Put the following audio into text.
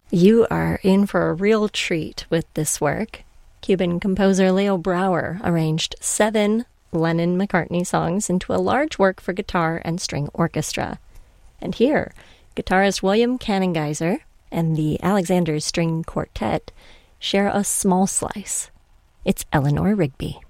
You are in for a real treat with this work. Cuban composer Leo Brouwer arranged 7 Lennon-McCartney songs into a large work for guitar and string orchestra. And here, guitarist William Kanengeiser and the Alexander String Quartet share a small slice. It's Eleanor Rigby.